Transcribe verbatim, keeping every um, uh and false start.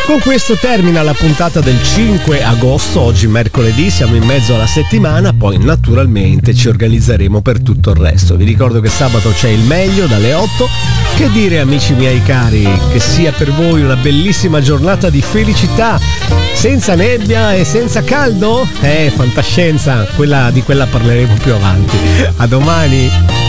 Con questo termina la puntata del cinque agosto, oggi mercoledì, siamo in mezzo alla settimana, poi naturalmente ci organizzeremo per tutto il resto. Vi ricordo che sabato c'è il meglio dalle otto. Che dire, amici miei cari, che sia per voi una bellissima giornata di felicità, senza nebbia e senza caldo? Eh, fantascienza, quella, di quella parleremo più avanti. A domani!